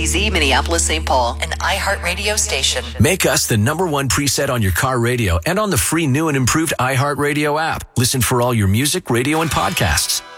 KPZZ, Minneapolis, St. Paul, an iHeartRadio station. Make us the #1 preset on your car radio and on the free new and improved iHeartRadio app. Listen for all your music, radio, and podcasts.